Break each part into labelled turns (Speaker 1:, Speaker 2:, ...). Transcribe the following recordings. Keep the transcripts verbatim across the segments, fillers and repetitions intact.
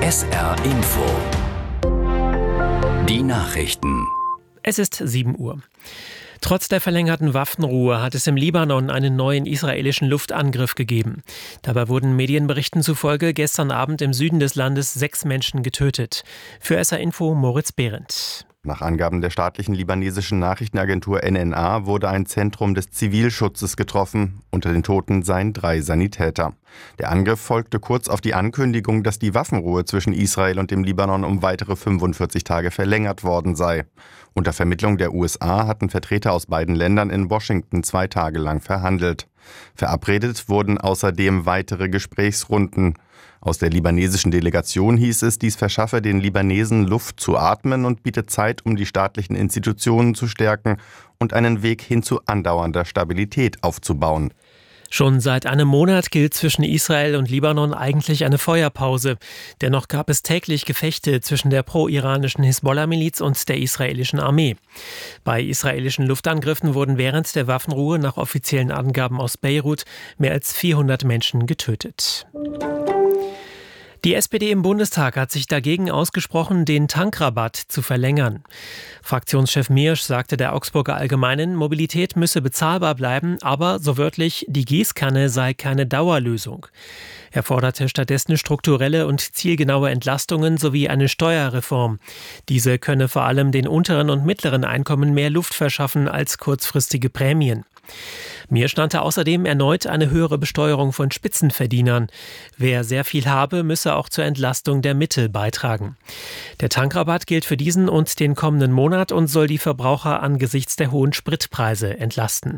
Speaker 1: S R Info. Die Nachrichten.
Speaker 2: Es ist sieben Uhr. Trotz der verlängerten Waffenruhe hat es im Libanon einen neuen israelischen Luftangriff gegeben. Dabei wurden Medienberichten zufolge gestern Abend im Süden des Landes sechs Menschen getötet. Für S R Info Moritz Behrendt.
Speaker 3: Nach Angaben der staatlichen libanesischen Nachrichtenagentur N N A wurde ein Zentrum des Zivilschutzes getroffen. Unter den Toten seien drei Sanitäter. Der Angriff folgte kurz auf die Ankündigung, dass die Waffenruhe zwischen Israel und dem Libanon um weitere fünfundvierzig Tage verlängert worden sei. Unter Vermittlung der U S A hatten Vertreter aus beiden Ländern in Washington zwei Tage lang verhandelt. Verabredet wurden außerdem weitere Gesprächsrunden. Aus der libanesischen Delegation hieß es, dies verschaffe den Libanesen Luft zu atmen und biete Zeit, um die staatlichen Institutionen zu stärken und einen Weg hin zu andauernder Stabilität aufzubauen.
Speaker 2: Schon seit einem Monat gilt zwischen Israel und Libanon eigentlich eine Feuerpause. Dennoch gab es täglich Gefechte zwischen der pro-iranischen Hisbollah-Miliz und der israelischen Armee. Bei israelischen Luftangriffen wurden während der Waffenruhe nach offiziellen Angaben aus Beirut mehr als vierhundert Menschen getötet. Die S P D im Bundestag hat sich dagegen ausgesprochen, den Tankrabatt zu verlängern. Fraktionschef Miersch sagte der Augsburger Allgemeinen, Mobilität müsse bezahlbar bleiben, aber, so wörtlich, die Gießkanne sei keine Dauerlösung. Er forderte stattdessen strukturelle und zielgenaue Entlastungen sowie eine Steuerreform. Diese könne vor allem den unteren und mittleren Einkommen mehr Luft verschaffen als kurzfristige Prämien. Miersch nannte außerdem erneut eine höhere Besteuerung von Spitzenverdienern. Wer sehr viel habe, müsse auch zur Entlastung der Mitte beitragen. Der Tankrabatt gilt für diesen und den kommenden Monat und soll die Verbraucher angesichts der hohen Spritpreise entlasten.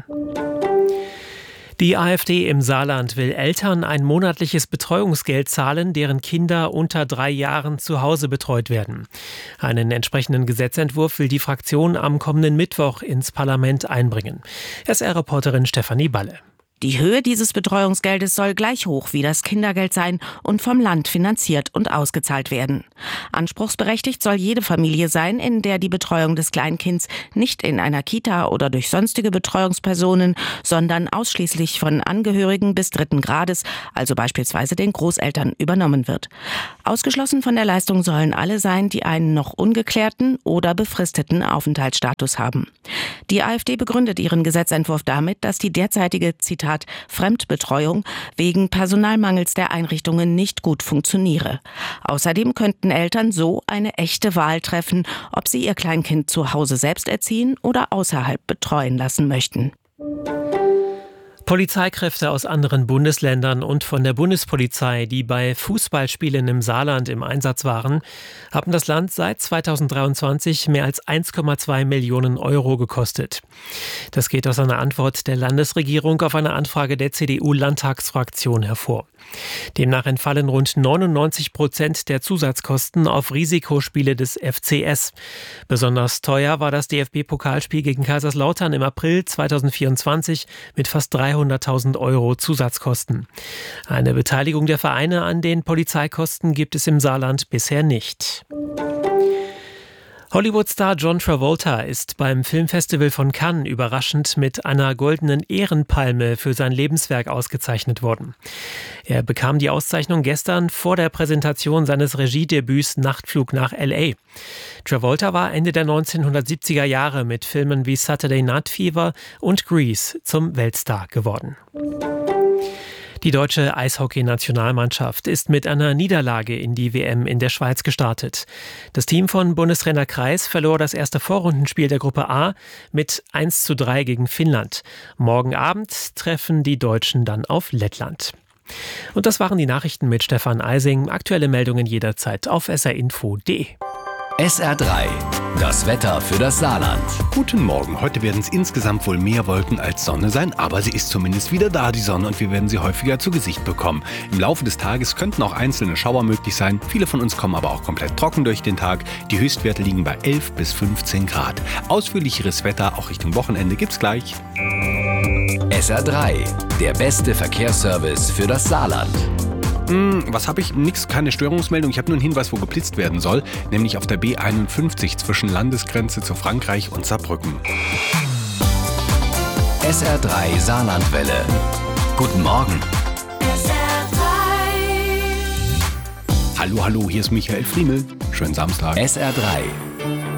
Speaker 2: Die AfD im Saarland will Eltern ein monatliches Betreuungsgeld zahlen, deren Kinder unter drei Jahren zu Hause betreut werden. Einen entsprechenden Gesetzentwurf will die Fraktion am kommenden Mittwoch ins Parlament einbringen. S R-Reporterin Stefanie Balle.
Speaker 4: Die Höhe dieses Betreuungsgeldes soll gleich hoch wie das Kindergeld sein und vom Land finanziert und ausgezahlt werden. Anspruchsberechtigt soll jede Familie sein, in der die Betreuung des Kleinkinds nicht in einer Kita oder durch sonstige Betreuungspersonen, sondern ausschließlich von Angehörigen bis dritten Grades, also beispielsweise den Großeltern, übernommen wird. Ausgeschlossen von der Leistung sollen alle sein, die einen noch ungeklärten oder befristeten Aufenthaltsstatus haben. Die AfD begründet ihren Gesetzentwurf damit, dass die derzeitige, Zitat, Fremdbetreuung wegen Personalmangels der Einrichtungen nicht gut funktioniere. Außerdem könnten Eltern so eine echte Wahl treffen, ob sie ihr Kleinkind zu Hause selbst erziehen oder außerhalb betreuen lassen möchten.
Speaker 2: Polizeikräfte aus anderen Bundesländern und von der Bundespolizei, die bei Fußballspielen im Saarland im Einsatz waren, haben das Land seit zweitausenddreiundzwanzig mehr als eins Komma zwei Millionen Euro gekostet. Das geht aus einer Antwort der Landesregierung auf eine Anfrage der C D U-Landtagsfraktion hervor. Demnach entfallen rund neunundneunzig Prozent der Zusatzkosten auf Risikospiele des F C S. Besonders teuer war das D F B-Pokalspiel gegen Kaiserslautern im April zweitausendvierundzwanzig mit fast dreihunderttausend Euro Zusatzkosten. Eine Beteiligung der Vereine an den Polizeikosten gibt es im Saarland bisher nicht. Hollywood-Star John Travolta ist beim Filmfestival von Cannes überraschend mit einer goldenen Ehrenpalme für sein Lebenswerk ausgezeichnet worden. Er bekam die Auszeichnung gestern vor der Präsentation seines Regiedebüts Nachtflug nach L A. Travolta war Ende der neunzehnhundertsiebziger Jahre mit Filmen wie Saturday Night Fever und Grease zum Weltstar geworden. Die deutsche Eishockey-Nationalmannschaft ist mit einer Niederlage in die W M in der Schweiz gestartet. Das Team von Bundestrainer Kreis verlor das erste Vorrundenspiel der Gruppe A mit eins zu drei gegen Finnland. Morgen Abend treffen die Deutschen dann auf Lettland. Und das waren die Nachrichten mit Stefan Eising. Aktuelle Meldungen jederzeit auf s r info punkt d e.
Speaker 1: S R drei. Das Wetter für das Saarland.
Speaker 5: Guten Morgen. Heute werden es insgesamt wohl mehr Wolken als Sonne sein, aber sie ist zumindest wieder da, die Sonne, und wir werden sie häufiger zu Gesicht bekommen. Im Laufe des Tages könnten auch einzelne Schauer möglich sein. Viele von uns kommen aber auch komplett trocken durch den Tag. Die Höchstwerte liegen bei elf bis fünfzehn Grad. Ausführlicheres Wetter auch Richtung Wochenende gibt's gleich.
Speaker 1: S R drei. Der beste Verkehrsservice für das Saarland.
Speaker 5: Hm, was habe ich? Nix, keine Störungsmeldung. Ich habe nur einen Hinweis, wo geblitzt werden soll, nämlich auf der B einundfünfzig zwischen Landesgrenze zu Frankreich und Saarbrücken.
Speaker 1: S R drei Saarlandwelle. Guten Morgen.
Speaker 6: S R drei.
Speaker 5: Hallo, hallo, hier ist Michael Friemel. Schönen Samstag.
Speaker 1: S R drei